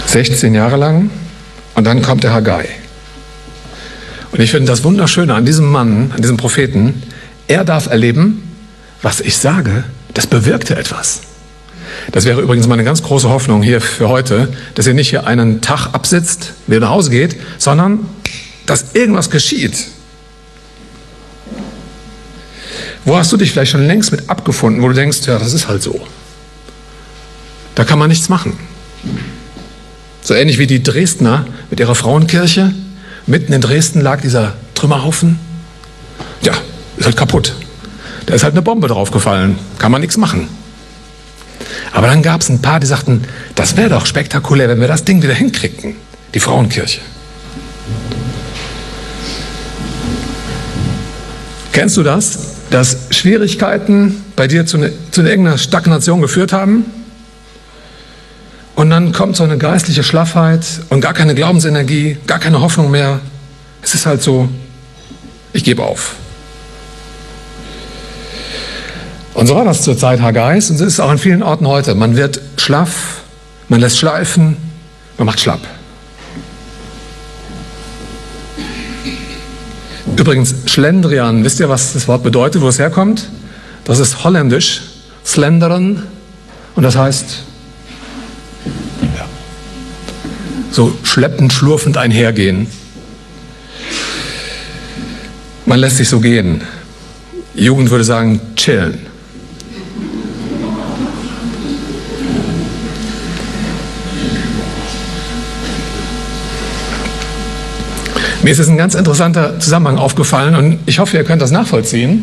16 Jahre lang. Und dann kommt der Haggai. Und ich finde das Wunderschöne an diesem Mann, an diesem Propheten, er darf erleben, was ich sage, das bewirkte etwas. Das wäre übrigens meine ganz große Hoffnung hier für heute, dass ihr nicht hier einen Tag absitzt, wieder nach Hause geht, sondern dass irgendwas geschieht. Wo hast du dich vielleicht schon längst mit abgefunden, wo du denkst, ja, das ist halt so. Da kann man nichts machen. So ähnlich wie die Dresdner mit ihrer Frauenkirche. Mitten in Dresden lag dieser Trümmerhaufen. Ja, ist halt kaputt. Da ist halt eine Bombe draufgefallen. Kann man nichts machen. Aber dann gab es ein paar, die sagten, das wäre doch spektakulär, wenn wir das Ding wieder hinkriegten. Die Frauenkirche. Kennst du das? Dass Schwierigkeiten bei dir zu irgendeiner Stagnation geführt haben? Und dann kommt so eine geistliche Schlaffheit und gar keine Glaubensenergie, gar keine Hoffnung mehr. Es ist halt so, ich gebe auf. Und so war das zur Zeit Haggais und so ist es auch an vielen Orten heute. Man wird schlaff, man lässt schleifen, man macht schlapp. Übrigens, Schlendrian, wisst ihr, was das Wort bedeutet, wo es herkommt? Das ist holländisch, slenderen, und das heißt, ja, so schleppend, schlurfend einhergehen. Man lässt sich so gehen. Die Jugend würde sagen, chillen. Mir ist jetzt ein ganz interessanter Zusammenhang aufgefallen und ich hoffe, ihr könnt das nachvollziehen.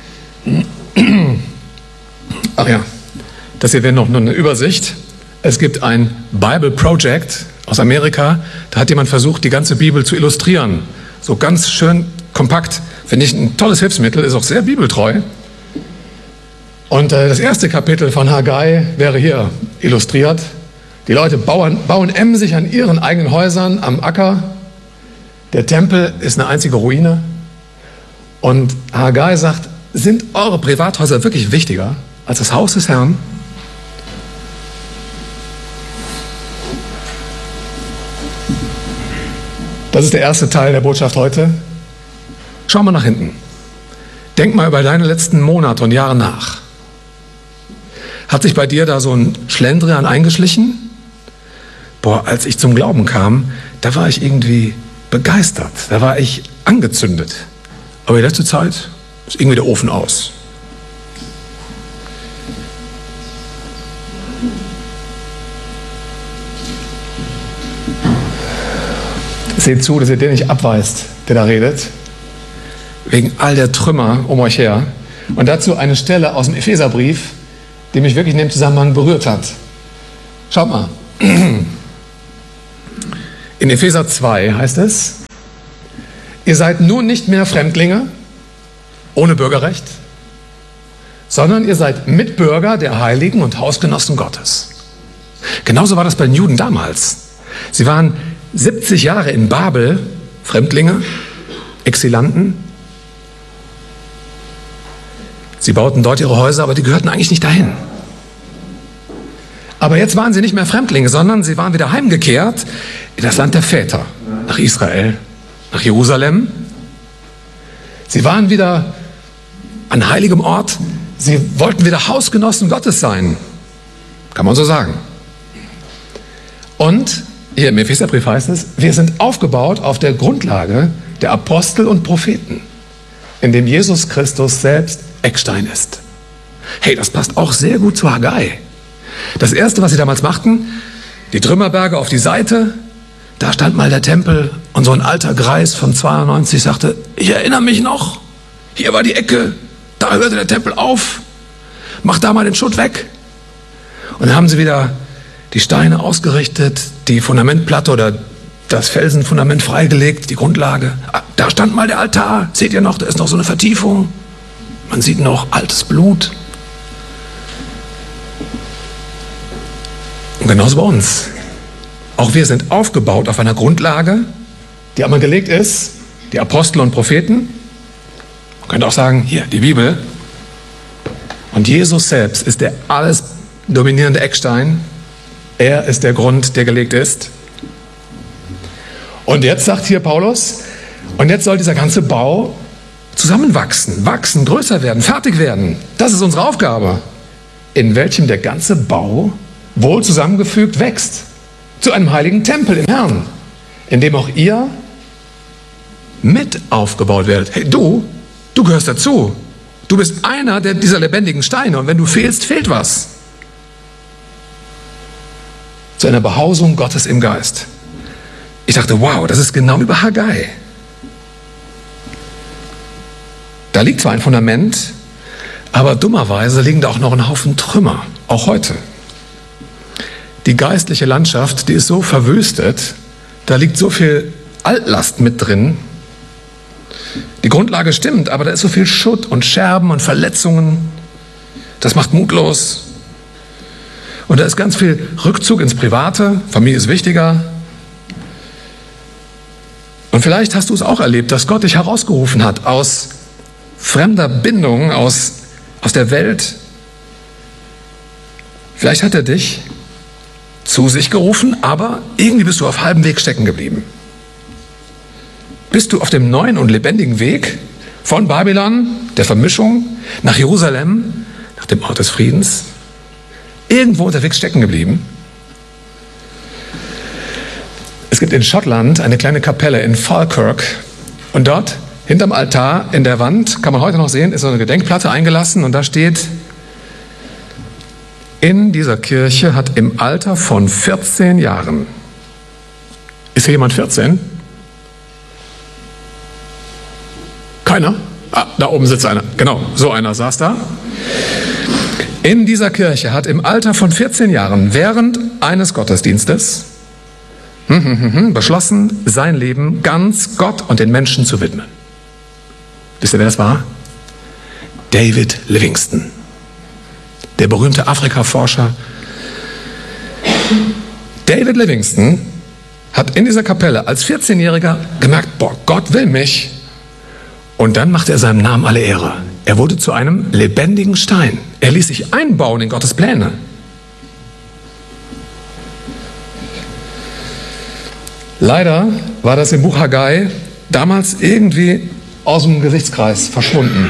Ach ja, das hier wäre noch nur eine Übersicht. Es gibt ein Bible Project aus Amerika, da hat jemand versucht, die ganze Bibel zu illustrieren. So ganz schön kompakt. Finde ich ein tolles Hilfsmittel, ist auch sehr bibeltreu. Und das erste Kapitel von Haggai wäre hier illustriert. Die Leute bauen emsig an ihren eigenen Häusern am Acker. Der Tempel ist eine einzige Ruine. Und Haggai sagt, sind eure Privathäuser wirklich wichtiger als das Haus des Herrn? Das ist der erste Teil der Botschaft heute. Schau mal nach hinten. Denk mal über deine letzten Monate und Jahre nach. Hat sich bei dir da so ein Schlendrian eingeschlichen? Boah, als ich zum Glauben kam, da war ich irgendwie begeistert, da war ich angezündet. Aber die letzte Zeit ist irgendwie der Ofen aus. Seht zu, dass ihr den nicht abweist, der da redet. Wegen all der Trümmer um euch her. Und dazu eine Stelle aus dem Epheserbrief, die mich wirklich in dem Zusammenhang berührt hat. Schaut mal. In Epheser 2 heißt es, ihr seid nun nicht mehr Fremdlinge ohne Bürgerrecht, sondern ihr seid Mitbürger der Heiligen und Hausgenossen Gottes. Genauso war das bei den Juden damals. Sie waren 70 Jahre in Babel, Fremdlinge, Exilanten. Sie bauten dort ihre Häuser, aber die gehörten eigentlich nicht dahin. Aber jetzt waren sie nicht mehr Fremdlinge, sondern sie waren wieder heimgekehrt in das Land der Väter, nach Israel, nach Jerusalem. Sie waren wieder an heiligem Ort. Sie wollten wieder Hausgenossen Gottes sein. Kann man so sagen. Und hier im Epheserbrief heißt es, wir sind aufgebaut auf der Grundlage der Apostel und Propheten, in dem Jesus Christus selbst Eckstein ist. Hey, das passt auch sehr gut zu Haggai. Das Erste, was sie damals machten, die Trümmerberge auf die Seite, da stand mal der Tempel und so ein alter Greis von 92 sagte, ich erinnere mich noch, hier war die Ecke, da hörte der Tempel auf, mach da mal den Schutt weg. Und dann haben sie wieder die Steine ausgerichtet, die Fundamentplatte oder das Felsenfundament freigelegt, die Grundlage. Da stand mal der Altar, seht ihr noch, da ist noch so eine Vertiefung, man sieht noch altes Blut. Und genauso bei uns. Auch wir sind aufgebaut auf einer Grundlage, die einmal gelegt ist, die Apostel und Propheten. Man könnte auch sagen, hier, die Bibel. Und Jesus selbst ist der alles dominierende Eckstein. Er ist der Grund, der gelegt ist. Und jetzt sagt hier Paulus, und jetzt soll dieser ganze Bau zusammenwachsen, wachsen, größer werden, fertig werden. Das ist unsere Aufgabe, in welchem der ganze Bau wohl zusammengefügt wächst, zu einem heiligen Tempel im Herrn, in dem auch ihr mit aufgebaut werdet. Hey, du gehörst dazu. Du bist einer dieser lebendigen Steine und wenn du fehlst, fehlt was. Zu einer Behausung Gottes im Geist. Ich dachte, wow, das ist genau über Haggai. Da liegt zwar ein Fundament, aber dummerweise liegen da auch noch ein Haufen Trümmer, auch heute. Die geistliche Landschaft, die ist so verwüstet, da liegt so viel Altlast mit drin. Die Grundlage stimmt, aber da ist so viel Schutt und Scherben und Verletzungen. Das macht mutlos. Und da ist ganz viel Rückzug ins Private. Familie ist wichtiger. Und vielleicht hast du es auch erlebt, dass Gott dich herausgerufen hat aus fremder Bindung, aus der Welt. Vielleicht hat er dich zu sich gerufen, aber irgendwie bist du auf halbem Weg stecken geblieben. Bist du auf dem neuen und lebendigen Weg von Babylon, der Vermischung, nach Jerusalem, nach dem Ort des Friedens, irgendwo unterwegs stecken geblieben? Es gibt in Schottland eine kleine Kapelle in Falkirk und dort hinterm Altar in der Wand, kann man heute noch sehen, ist so eine Gedenkplatte eingelassen und da steht: In dieser Kirche hat im Alter von 14 Jahren, ist hier jemand 14? Keiner? Ah, da oben sitzt einer. Genau, so einer saß da. In dieser Kirche hat im Alter von 14 Jahren während eines Gottesdienstes beschlossen, sein Leben ganz Gott und den Menschen zu widmen. Wisst ihr, wer das war? David Livingstone, der berühmte Afrika-Forscher. David Livingstone hat in dieser Kapelle als 14-Jähriger gemerkt, boah, Gott will mich. Und dann machte er seinem Namen alle Ehre. Er wurde zu einem lebendigen Stein. Er ließ sich einbauen in Gottes Pläne. Leider war das im Buch Haggai damals irgendwie aus dem Gesichtskreis verschwunden.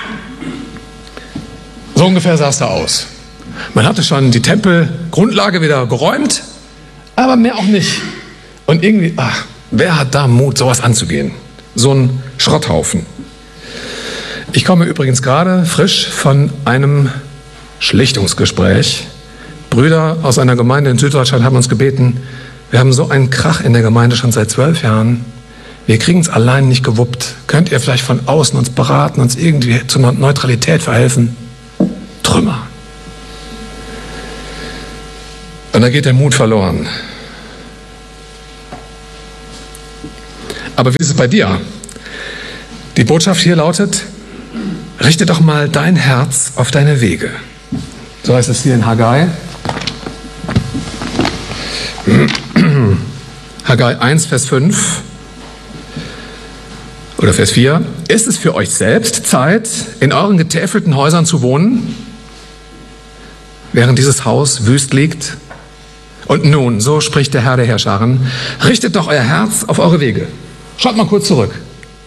So ungefähr sah es da aus. Man hatte schon die Tempelgrundlage wieder geräumt, aber mehr auch nicht. Und irgendwie, wer hat da Mut, sowas anzugehen? So ein Schrotthaufen. Ich komme übrigens gerade frisch von einem Schlichtungsgespräch. Brüder aus einer Gemeinde in Süddeutschland haben uns gebeten, wir haben so einen Krach in der Gemeinde schon seit 12 Jahren. Wir kriegen es allein nicht gewuppt. Könnt ihr vielleicht von außen uns beraten, uns irgendwie zur Neutralität verhelfen? Trümmer. Und da geht der Mut verloren. Aber wie ist es bei dir? Die Botschaft hier lautet: Richte doch mal dein Herz auf deine Wege. So heißt es hier in Haggai. Haggai 1, Vers 5 oder Vers 4. Ist es für euch selbst Zeit, in euren getäfelten Häusern zu wohnen, während dieses Haus wüst liegt? Und nun, so spricht der Herr der Herrscharen, richtet doch euer Herz auf eure Wege. Schaut mal kurz zurück.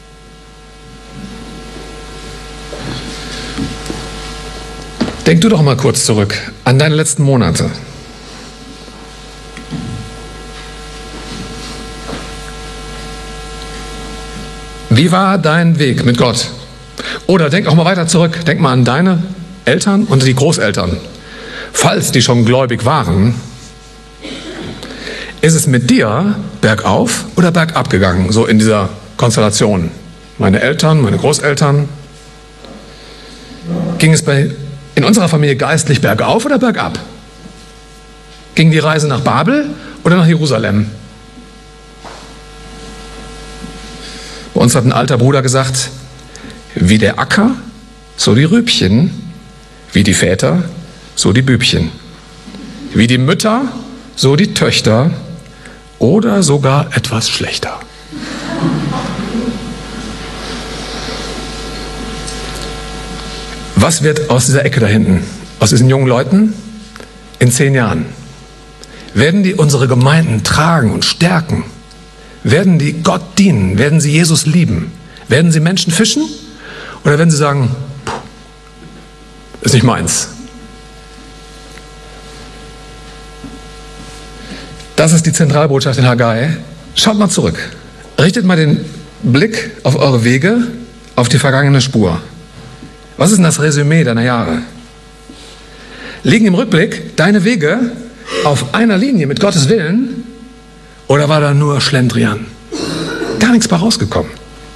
Denk du doch mal kurz zurück an deine letzten Monate. Wie war dein Weg mit Gott? Oder denk auch mal weiter zurück. Denk mal an deine Eltern und die Großeltern. Falls die schon gläubig waren, ist es mit dir bergauf oder bergab gegangen, so in dieser Konstellation? Meine Eltern, meine Großeltern. Ging es in unserer Familie geistlich bergauf oder bergab? Ging die Reise nach Babel oder nach Jerusalem? Bei uns hat ein alter Bruder gesagt, wie der Acker, so die Rübchen, wie die Väter, so die Bübchen, wie die Mütter, so die Töchter oder sogar etwas schlechter. Was wird aus dieser Ecke da hinten, aus diesen jungen Leuten in 10 Jahren? Werden die unsere Gemeinden tragen und stärken? Werden die Gott dienen? Werden sie Jesus lieben? Werden sie Menschen fischen? Oder werden sie sagen, ist nicht meins? Das ist die Zentralbotschaft in Haggai. Schaut mal zurück. Richtet mal den Blick auf eure Wege, auf die vergangene Spur. Was ist denn das Resümee deiner Jahre? Liegen im Rückblick deine Wege auf einer Linie mit Gottes Willen oder war da nur Schlendrian? Gar nichts bei rausgekommen.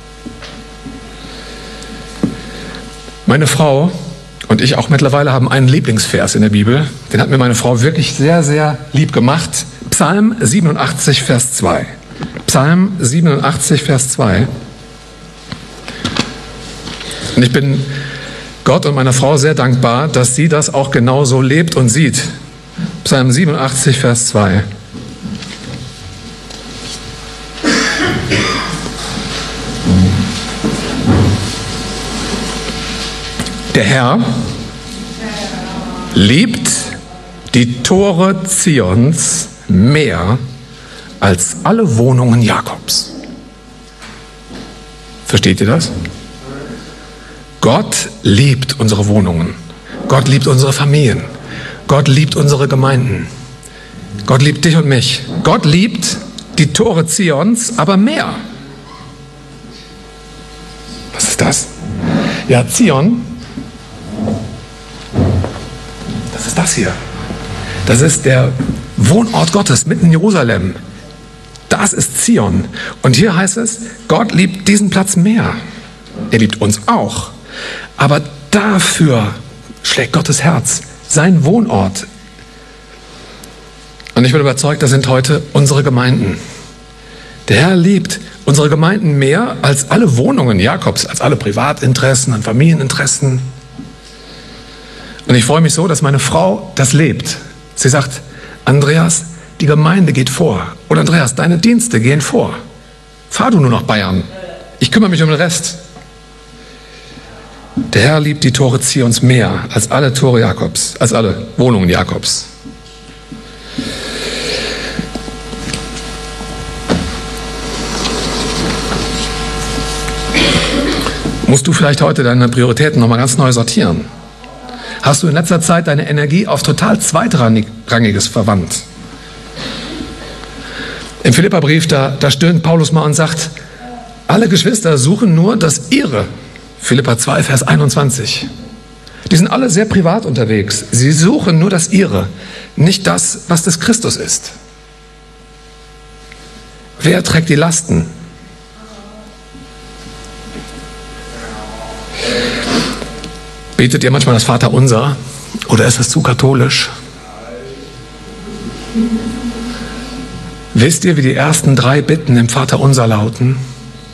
Meine Frau und ich auch mittlerweile haben einen Lieblingsvers in der Bibel. Den hat mir meine Frau wirklich sehr, sehr lieb gemacht. Psalm 87, Vers 2. Psalm 87, Vers 2. Und ich bin Gott und meiner Frau sehr dankbar, dass sie das auch genauso lebt und sieht. Psalm 87, Vers 2. Der Herr liebt die Tore Zions mehr als alle Wohnungen Jakobs. Versteht ihr das? Gott liebt unsere Wohnungen. Gott liebt unsere Familien. Gott liebt unsere Gemeinden. Gott liebt dich und mich. Gott liebt die Tore Zions, aber mehr. Was ist das? Ja, Zion, das ist das hier. Das ist der Wohnort Gottes mitten in Jerusalem. Das ist Zion. Und hier heißt es, Gott liebt diesen Platz mehr. Er liebt uns auch. Aber dafür schlägt Gottes Herz, sein Wohnort. Und ich bin überzeugt, das sind heute unsere Gemeinden. Der Herr liebt unsere Gemeinden mehr als alle Wohnungen Jakobs, als alle Privatinteressen und Familieninteressen. Und ich freue mich so, dass meine Frau das lebt. Sie sagt, Andreas, die Gemeinde geht vor. Oder Andreas, deine Dienste gehen vor. Fahr du nur nach Bayern. Ich kümmere mich um den Rest. Der Herr liebt die Tore Zions mehr als alle Tore Jakobs, als alle Wohnungen Jakobs. Musst du vielleicht heute deine Prioritäten nochmal ganz neu sortieren? Hast du in letzter Zeit deine Energie auf total Zweitrangiges verwandt? Im Philipperbrief, da stöhnt Paulus mal und sagt, alle Geschwister suchen nur das ihre. Philipper 2, Vers 21. Die sind alle sehr privat unterwegs. Sie suchen nur das ihre, nicht das, was des Christus ist. Wer trägt die Lasten? Betet ihr manchmal das Vaterunser oder ist es zu katholisch? Wisst ihr, wie die ersten 3 Bitten im Vaterunser lauten?